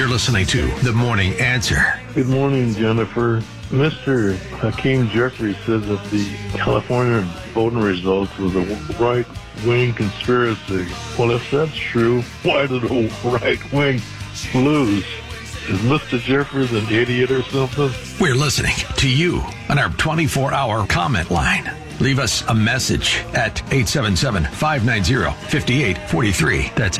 You're listening to The Morning Answer. Good morning, Jennifer. Mr. Hakeem Jeffries says that the California voting results was a right-wing conspiracy. Well, if that's true, why did the right wing lose? Is Mr. Jeffries an idiot or something? We're listening to you on our 24-hour comment line. Leave us a message at 877-590-5843. That's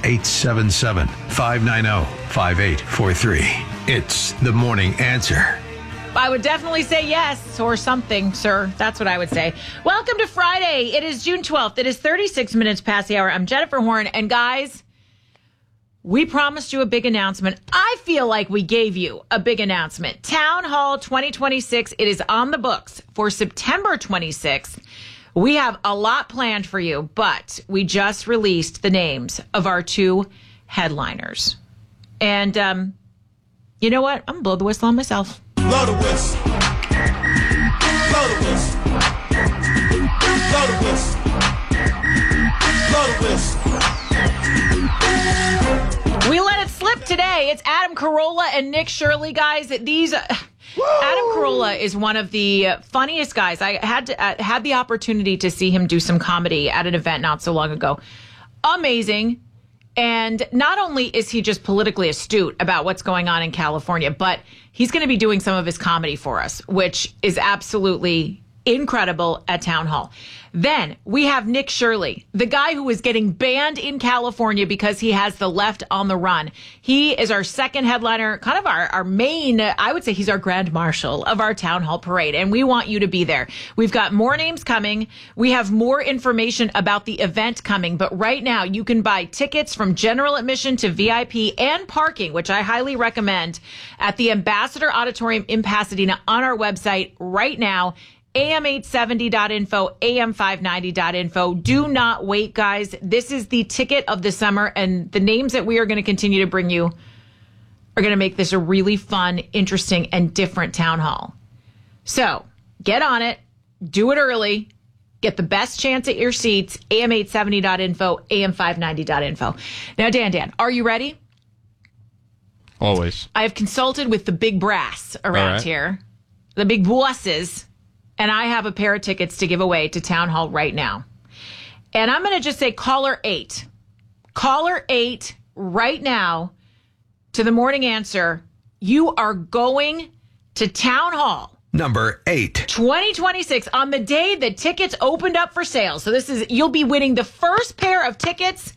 877-590-5843. It's The Morning Answer. I would definitely say yes or something, sir. That's what I would say. Welcome to Friday. It is June 12th. It is 36 minutes past the hour. I'm Jennifer Horn. And guys, we promised you a big announcement. I feel like we gave you a big announcement. Town Hall 2026. It is on the books for September 26th. We have a lot planned for you, but we just released the names of our two headliners. And you know what? I'm going to blow the whistle on myself. Blow the whistle. Blow the whistle. Blow the whistle. Blow the whistle. We let it slip today. It's Adam Carolla and Nick Shirley, guys. Adam Carolla is one of the funniest guys. I had the opportunity to see him do some comedy at an event not so long ago. Amazing. And not only is he just politically astute about what's going on in California, but he's going to be doing some of his comedy for us, which is absolutely incredible at Town Hall. Then we have Nick Shirley, the guy who is getting banned in California because he has the left on the run. He is our second headliner, kind of our main, I would say he's our grand marshal of our Town Hall parade, and we want you to be there. We've got more names coming. We have more information about the event coming, but right now you can buy tickets from general admission to VIP and parking, which I highly recommend, at the Ambassador Auditorium in Pasadena on our website right now. AM870.info, AM590.info. Do not wait, guys. This is the ticket of the summer, and the names that we are going to continue to bring you are going to make this a really fun, interesting, and different town hall. So get on it. Do it early. Get the best chance at your seats. AM870.info, AM590.info. Now, Dan, are you ready? Always. I have consulted with the big brass around here, the big bosses. And I have a pair of tickets to give away to Town Hall right now. And I'm going to just say caller 8. Caller 8 right now to the Morning Answer. You are going to Town Hall. Number 8. 2026 on the day the tickets opened up for sale. So you'll be winning the first pair of tickets.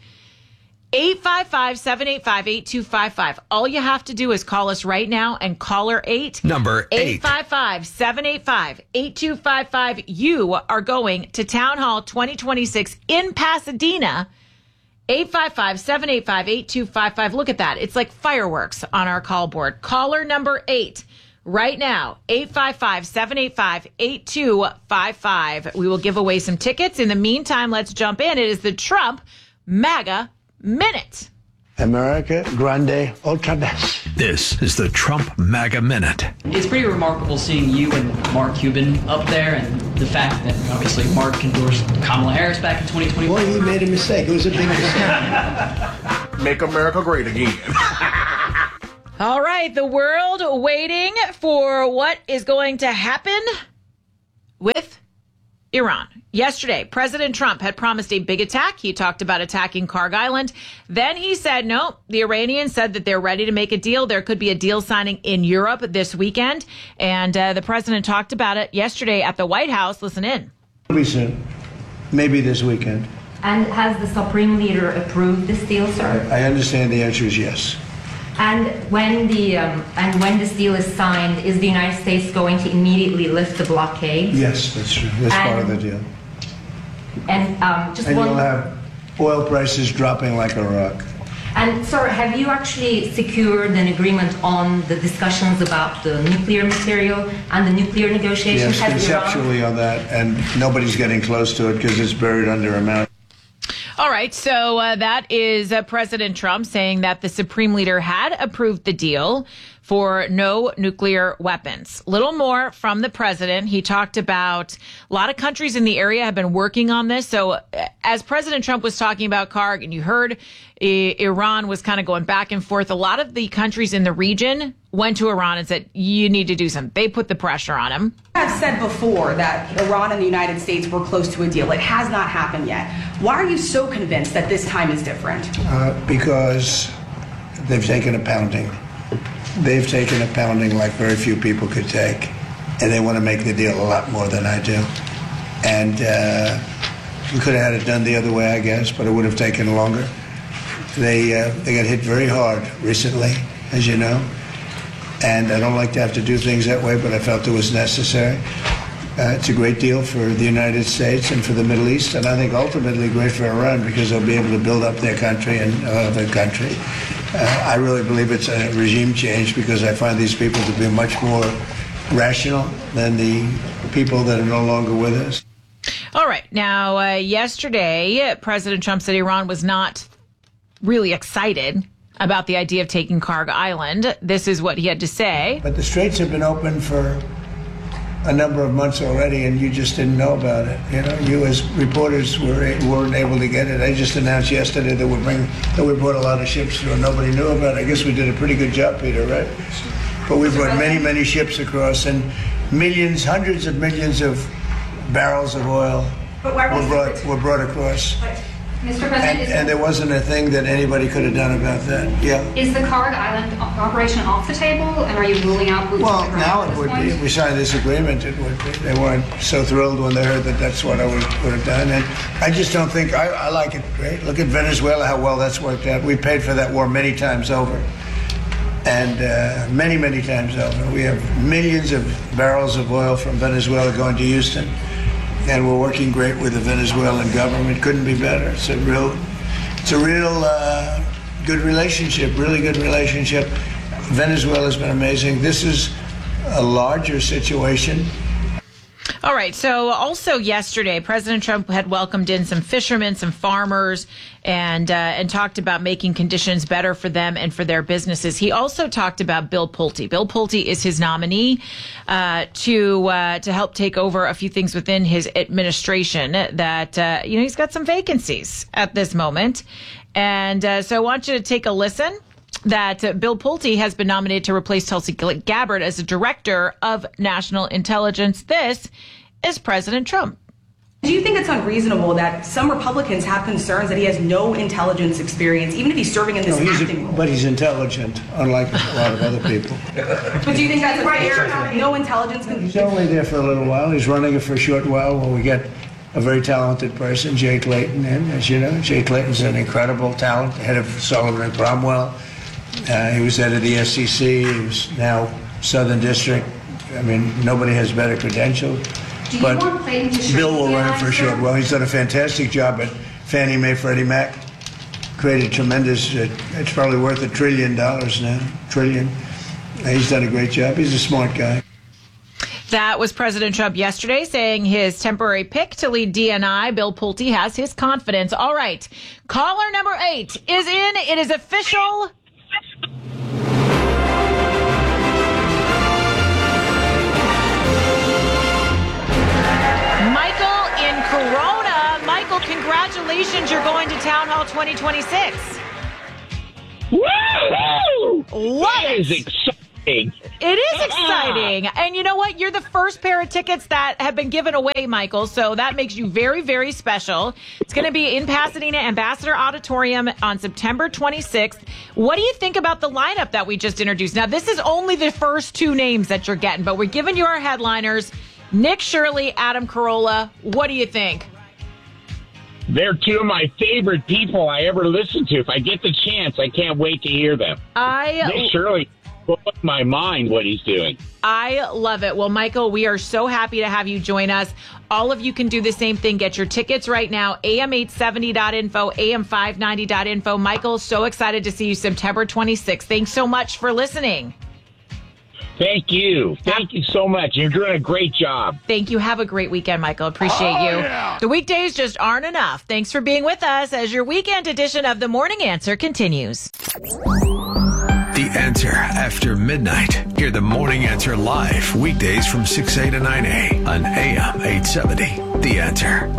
855-785-8255. All you have to do is call us right now and caller 8. Number 8. 855-785-8255. You are going to Town Hall 2026 in Pasadena. 855-785-8255. Look at that. It's like fireworks on our call board. Caller number 8 right now. 855-785-8255. We will give away some tickets. In the meantime, let's jump in. It is the Trump MAGA Minute. America Grande Ultra Best. This is the Trump MAGA Minute. It's pretty remarkable seeing you and Mark Cuban up there, and the fact that obviously Mark endorsed Kamala Harris back in 2021. Well, he made a mistake. It was a big mistake. Make America great again. All right, the world waiting for what is going to happen with Iran. Yesterday, President Trump had promised a big attack. He talked about attacking Karg Island. Then he said, no, the Iranians said that they're ready to make a deal. There could be a deal signing in Europe this weekend. And the president talked about it yesterday at the White House. Listen in. Maybe soon. Maybe this weekend. And has the Supreme Leader approved this deal, sir? I understand the answer is yes. And when this deal is signed, is the United States going to immediately lift the blockade? Yes, that's true. That's part of the deal. And you'll have oil prices dropping like a rock. And sir, have you actually secured an agreement on the discussions about the nuclear material and the nuclear negotiations? Yes, conceptually on that, and nobody's getting close to it because it's buried under a mountain. All right, so that is President Trump saying that the Supreme Leader had approved the deal for no nuclear weapons. Little more from the president. He talked about a lot of countries in the area have been working on this. So as President Trump was talking about Karg, and you heard Iran was kind of going back and forth, a lot of the countries in the region went to Iran and said, you need to do something. They put the pressure on him. I've said before that Iran and the United States were close to a deal. It has not happened yet. Why are you so convinced that this time is different? Because they've taken a pounding. They've taken a pounding like very few people could take, and they want to make the deal a lot more than I do. And we could have had it done the other way, I guess, but it would have taken longer. They got hit very hard recently, as you know, and I don't like to have to do things that way, but I felt it was necessary. It's a great deal for the United States and for the Middle East, and I think ultimately great for Iran because they'll be able to build up their country and other country. I really believe it's a regime change because I find these people to be much more rational than the people that are no longer with us. All right. Now, yesterday, President Trump said Iran was not really excited about the idea of taking Karg Island. This is what he had to say. But the straits have been open for a number of months already, and you just didn't know about it. You know, you as reporters weren't able to get it. I just announced yesterday that we brought a lot of ships through, and nobody knew about it. I guess we did a pretty good job, Peter, right? But we brought many, many ships across, and millions, hundreds of millions of barrels of oil were brought across. Mr. President, and there wasn't a thing that anybody could have done about that. Yeah. Is the Karg Island operation off the table, and are you ruling out boots on the ground? Well, now it would be. If we signed this agreement, it would be. They weren't so thrilled when they heard that that's what I would have done. And I just don't think, I like it great. Look at Venezuela, how well that's worked out. We paid for that war many times over. And many, many times over. We have millions of barrels of oil from Venezuela going to Houston. And we're working great with the Venezuelan government. Couldn't be better. It's a real good relationship, really good relationship. Venezuela's been amazing. This is a larger situation. All right. So also yesterday, President Trump had welcomed in some fishermen, some farmers, and talked about making conditions better for them and for their businesses. He also talked about Bill Pulte. Bill Pulte is his nominee to help take over a few things within his administration that, he's got some vacancies at this moment. And so I want you to take a listen. That Bill Pulte has been nominated to replace Tulsi Gabbard as the director of national intelligence. This is President Trump. Do you think it's unreasonable that some Republicans have concerns that he has no intelligence experience, even if he's serving in this acting role? But he's intelligent, unlike a lot of other people. But do you think that's fair? No intelligence? He's only there for a little while. He's running it for a short while when we get a very talented person, Jay Clayton, in. As you know, Jay Clayton's an incredible talent, head of Sullivan and Cromwell. He was head of the SEC. He was now Southern District. I mean, nobody has better credentials. Do you want Clayton to Bill will run it for sure. Well, he's done a fantastic job at Fannie Mae, Freddie Mac. Created tremendous, it's probably worth $1 trillion now. Trillion. He's done a great job. He's a smart guy. That was President Trump yesterday saying his temporary pick to lead DNI, Bill Pulte, has his confidence. All right. Caller number 8 is in. It is official. Michael in Corona. Michael, congratulations. You're going to Town Hall 2026. Woo! What? That is exciting. It is exciting. And you know what? You're the first pair of tickets that have been given away, Michael. So that makes you very, very special. It's going to be in Pasadena Ambassador Auditorium on September 26th. What do you think about the lineup that we just introduced? Now, this is only the first 2 names that you're getting, but we're giving you our headliners. Nick Shirley, Adam Carolla. What do you think? They're 2 of my favorite people I ever listened to. If I get the chance, I can't wait to hear them. Nick Shirley blew my mind what he's doing. I love it. Well, Michael, we are so happy to have you join us. All of you can do the same thing. Get your tickets right now. AM870.info, AM590.info. Michael, so excited to see you September 26th. Thanks so much for listening. Thank you. Thank you so much. You're doing a great job. Thank you. Have a great weekend, Michael. Appreciate you. Yeah. The weekdays just aren't enough. Thanks for being with us as your weekend edition of The Morning Answer continues. The Answer After Midnight. Hear the Morning Answer live weekdays from 6A to 9A on AM 870. The Answer.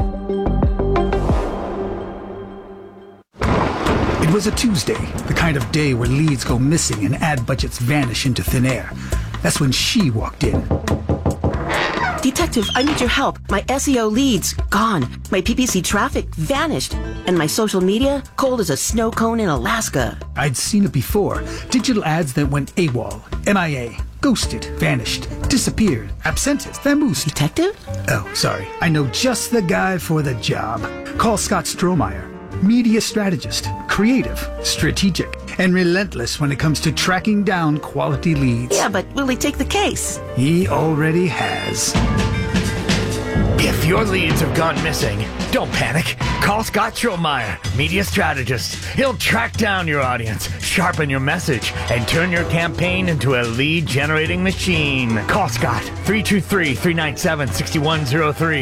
It was a Tuesday, the kind of day where leads go missing and ad budgets vanish into thin air. That's when she walked in. Detective, I need your help. My SEO leads, gone. My PPC traffic vanished. And my social media, cold as a snow cone in Alaska. I'd seen it before. Digital ads that went AWOL, MIA, ghosted, vanished, disappeared, absented, vamoosed. Detective? Oh, sorry. I know just the guy for the job. Call Scott Strohmeyer. Media strategist, creative, strategic, and relentless when it comes to tracking down quality leads. Yeah, but will he take the case? He already has. If your leads have gone missing, don't panic. Call Scott Strohmeyer, media strategist. He'll track down your audience, sharpen your message, and turn your campaign into a lead-generating machine. Call Scott, 323-397-6103.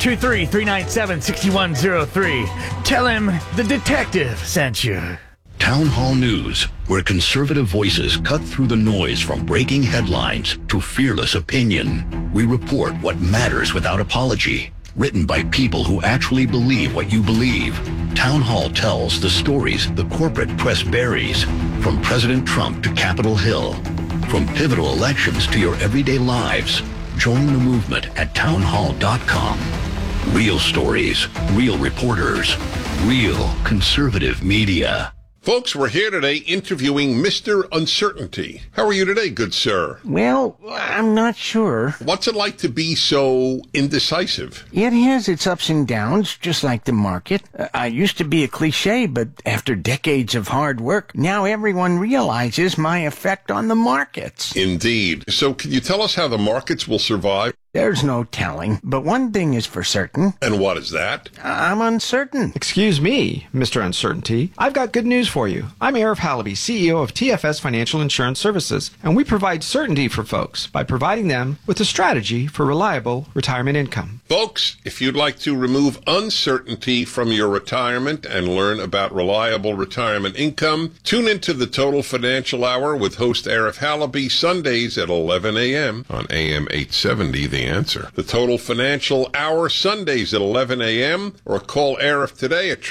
323-397-6103. Tell him the detective sent you. Town Hall News, where conservative voices cut through the noise from breaking headlines to fearless opinion. We report what matters without apology. Written by people who actually believe what you believe. Town Hall tells the stories the corporate press buries. From President Trump to Capitol Hill. From pivotal elections to your everyday lives. Join the movement at townhall.com. Real stories, real reporters, real conservative media. Folks, we're here today interviewing Mr. Uncertainty. How are you today, good sir? Well, I'm not sure. What's it like to be so indecisive? It has its ups and downs, just like the market. I used to be a cliche, but after decades of hard work, now everyone realizes my effect on the markets. Indeed. So can you tell us how the markets will survive? There's no telling, but one thing is for certain. And what is that? I'm uncertain. Excuse me, Mr. Uncertainty. I've got good news for you. I'm Arif Halaby, CEO of TFS Financial Insurance Services, and we provide certainty for folks by providing them with a strategy for reliable retirement income. Folks, if you'd like to remove uncertainty from your retirement and learn about reliable retirement income, tune into the Total Financial Hour with host Arif Halaby Sundays at 11 a.m. on AM 870, The Answer. The Total Financial Hour Sundays at 11 a.m. or call Arif today at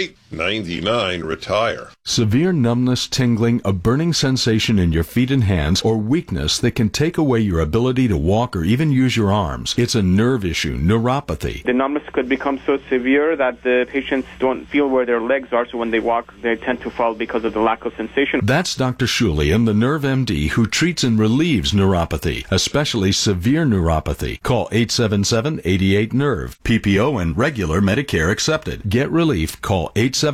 888-99-RETIRE. Severe numbness, tingling, a burning sensation in your feet and hands, or weakness that can take away your ability to walk or even use your arms. It's a nerve issue, neuropathy. The numbness could become so severe that the patients don't feel where their legs are, so when they walk, they tend to fall because of the lack of sensation. That's Dr. Shulian, the Nerve MD, who treats and relieves neuropathy, especially severe neuropathy. Call 877-88-NERVE. PPO and regular Medicare accepted. Get relief. Call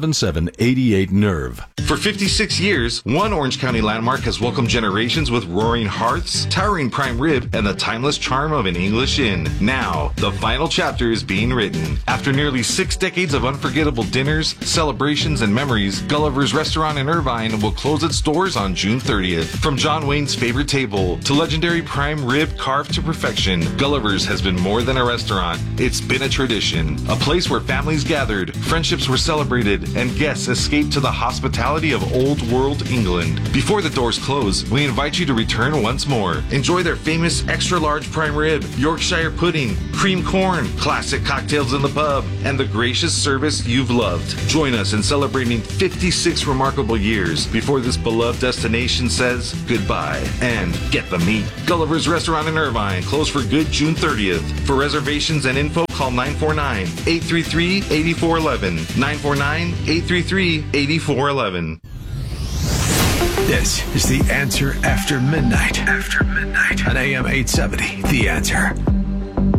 877-88-NERVE. For 56 years, one Orange County landmark has welcomed generations with roaring hearths, towering prime rib, and the timeless charm of an English inn. Now, the final chapter is being written. After nearly 6 decades of unforgettable dinners, celebrations, and memories, Gulliver's Restaurant in Irvine will close its doors on June 30th. From John Wayne's favorite table to legendary prime rib carved to perfection, Gulliver's has been more than a restaurant. It's been a tradition, a place where families gathered, friendships were celebrated, and guests escaped to the hospitality of old world England. Before the doors close, we invite you to return once more. Enjoy their famous extra large prime rib, Yorkshire pudding, cream corn, classic cocktails in the pub, and the gracious service you've loved. Join us in celebrating 56 remarkable years before this beloved destination says goodbye. And get the meat. Gulliver's Restaurant in Irvine, closed for good June 30th. For reservations and info, call 949-833-8411. 949-833-8411. This is The Answer After Midnight. After Midnight on AM 870. The Answer.